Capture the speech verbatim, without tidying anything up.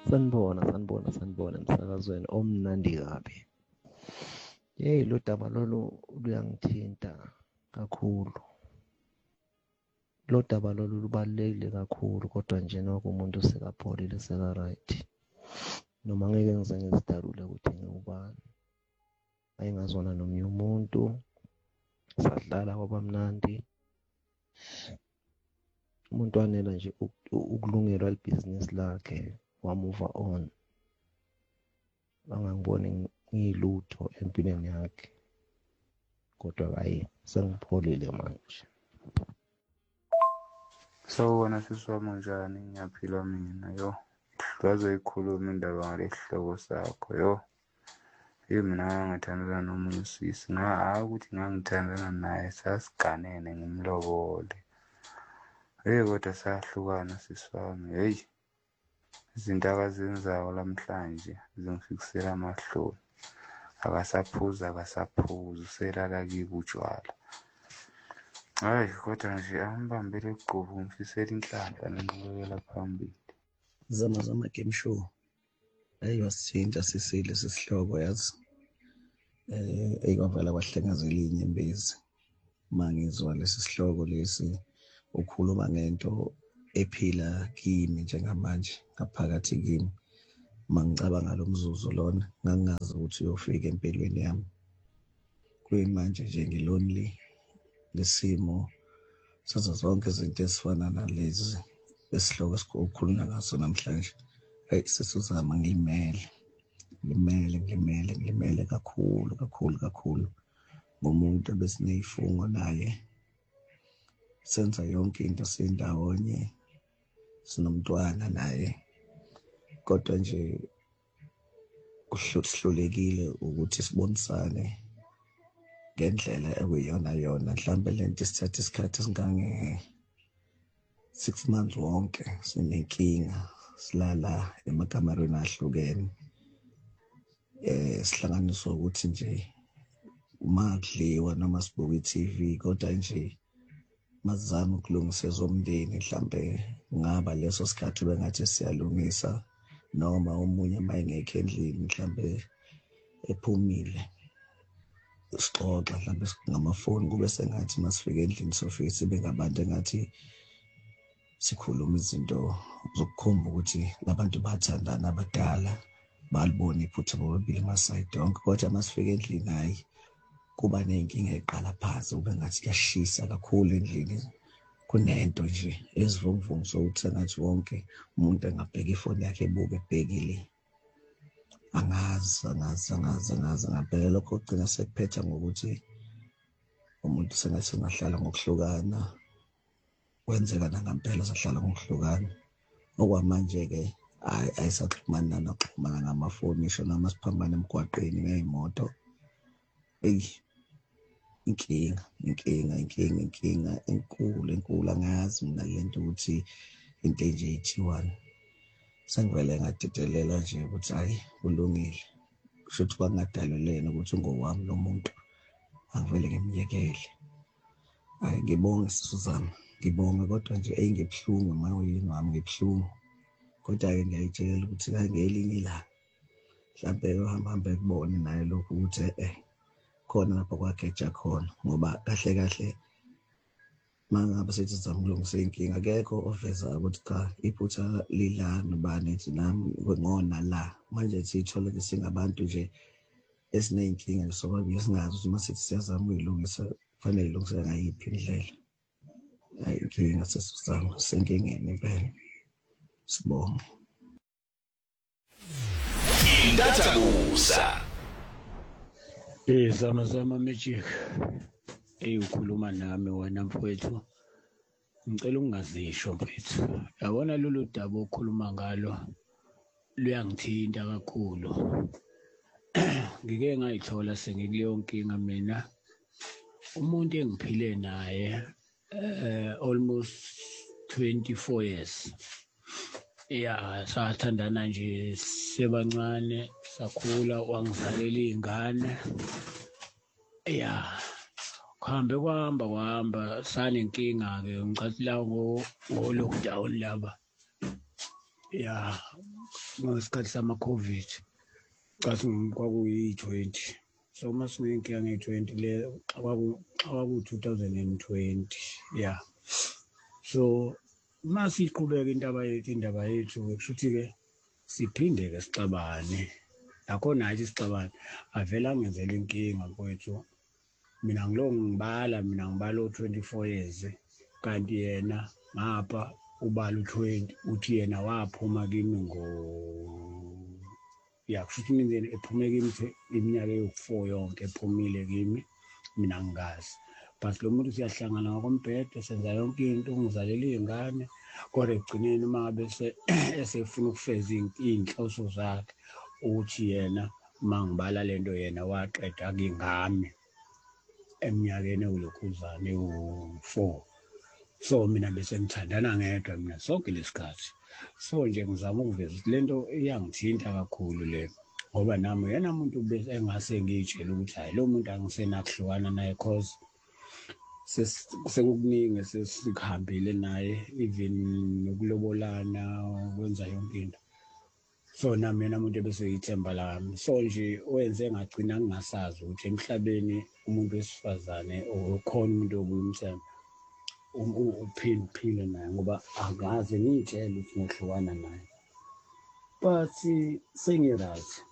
Sanibona, sanibona, sanibona emsakazweni omnandi kabi. Yeyi, lo daba lolu luyangithinta kakhulu. Lo daba lolu lubalulekile kakhulu, kodwa nje nokho umuntu sekapholile seka-right. Noma ngeke ngize ngizidalule ukuthi ngiwubani. Ayengazwana nomunye umuntu, sadlala kwaba mnandi. Umuntu wanela nje ukulungelwa libhizinisi lakhe, wamuva on. Angangiboni ngiyilutho empilweni yakhe. Kodwa hhayi, sengipholile manje. Sawubona sisi wami, unjani? Ngiyaphila mina yo. Ngaze ikhuluma indaba ngale sihloko sakho yo. Yeyi, mina ngangithandana nomunye usisi, hhayi ukuthi ngangithandana naye, sasiganene ngimlobole. Hheyi, kodwa sahlukana sisi wami. Hheyi, izinto akazenzayo namhlanje zingifikisela amahloni. Akasaphuzi, akasaphuzi, uselala kibo utshwala. Hhayi, kodwa nje angibambele egqubu, ngifisela inhlanhla nenqubekela phambili. Zama zama game show. Hayi, wasithinta sisile sesihloko yazi. Eh ekwavela kwahlengazela inyembezi. Mangizwa lesi sihloko lesi ukhuluma ngento ephila kimi njengamanje ngaphakathi kimi. Mangicabanga lomzuzu lona ngangazi ukuthi uyofika empilweni yami. Kuyimanje nje ngilonely lesimo sazo zonke izinto ezifana nalezi esihloko esikhuluma ngaso namhlanje. Hey, sesuzama ngilimele. Ngimele ngimele ngimele kakhulu kakhulu kakhulu. Ngomuntu ebesineyifungo naye. Senza yonke into sindawonye. Sinomntwana naye. Kodwa nje kuhlulekile ukuthi sibonisane ngendlela ekuyiyona yona. Mhlambe lento isithatha isikhathi esingange six months wonke sinenkinga, silala emakamareni ahlukene. Eh sihlanganiswa ukuthi nje uma kudliwa noma sibuka i-T V, kodwa nje mazama ukulungisa zomndeni. Mhlambe ngaba leso sikhathi bengathi siyalungisa noma omunye mayengekho endlini mhlambe ephumile. Sixoxa mhlambe ngamafoni, kube sengathi masifika endlini sofika sibe ngabantu engathi sikhuluma izinto zokukhomba ukuthi labantu bathandana abadala, balibona iphutha bobabili emasayidi onke. Kodwa masifika endlini hayi kuba ney'nkinga ey'qala phansi, kube ngathi kuyashisa kakhulu endlini. Kunento nje ezivunguvungu sokuthi sengathi wonke umuntu engabheka ifoni yakhe ebuke ebhekile. Angazi angazi angazi angazi ngempela lokho kugcina sekuphetha ngokuthi umuntu sengathi ungahlala ngokuhlukana. Kwenzeka nangempela sahlala ngokuhlukana. Okwamanje-ke hayi ayisaxhumana nokuxhumana ngamafoni ngisho noma siphambana emgwaqeni ngey'moto. Eyi, inkinga inkinga inkinga inkinga enkulu enkulu. Angazi mina lento ukuthi into enje ithiwani. Sengivele ngadidelela nje ukuthi hayi kulungile. Kusho ukuthi kwangadalelene ukuthi ungowami lo muntu. Angivele ngimyekele. Hayi, ngibonge Sisuzama, ngibonge kodwa nje eyingebuhlungu emoyeni wami ngebuhlungu. Kodwa-ke ngiyayitshela ukuthi ngelinye ilanga mhlampe yohamba hambe kubone naye lokhu ukuthi eh khona lapho kwageja khona, ngoba kahle kahle mangabe sethi sizama ukulungisa inkinga akekho oveza ukuthi cha iphutha lila nobani ethi nami ngona la. Manje sithola ke singabantu nje esiney'nkinga sobabili singazi ukuthi masithi siyazama ukuyilungisa kufanele ilungiswe ngayiphi indlela. Hayi, inkinga Sisuzama, senkingeni impela. Sibonge. Intathakusa. Eh zama zama Magic. Ey ukhuluma nami wena mfowethu. Ngicela ungazisho mfowethu. Yabona lolu daba okhuluma ngalo luyangithinta kakhulu. Ngike ngayithola sengikuleyo nkinga mina. Umuntu engiphile naye eh almost twenty-four years. Yeah, sathandana nje sebancane, sakhula, wangizalela izingane. Yeah. Kuhambe kwahamba kwahamba sanenkinga ke ngicathi la ngo lockdown laba. ya ngesikhathi sama-COVID cathi kwakuyi-twenty so uma sinenkinga ngeyi-twenty le kwaku-two thousand twenty ya so uma siqhubeka intaba yethu indaba yethu kusho ukuthi-ke siphinde-ke sixabane nakhona hathi sixabane avele angenzela inkinga kwethu mina ngilo ngibala mina ngibala u-twenty-four years kanti yena ngapha ubala u-twenty uthi yena waphuma kimi ngo ya kusho ukuthi imindeni ephume kimi iminyaka ewu-four yonke ephumile kimi mina ngingazi but lo muntu siyahlangana ngakombhedo senza yonke into ungizalela iy'ngane kodwa ekugcineni uma ngabe esefuna ukufeza iy'nhloso zakhe ukuthi yena uma ngibala le nto yena waqeda kingami eminyakeni ewulokhuzane ewu-four so mina bese ngithandana ngedwa mina sonke lesikhathi so nje ngizama ukuveza ukuthi le nto iyangithinta kakhulu le ngoba nami yena muntu bese engase ngiyitshele ukuthi hhayi lo muntu angisenakuhlukana naye cause sekukuningi sesikuhambile naye even nokulobolana ukwenza yonke into so nami yena muntu bese yithemba lami so nje wenze ngagcina ngingasazi ukuthi emhlabeni umuntu wesifazane ukhona umuntu obuyimthemba uphile uphile naye ngoba angaze ngiyitshele ukuthi ngihlukana naye but sengirazi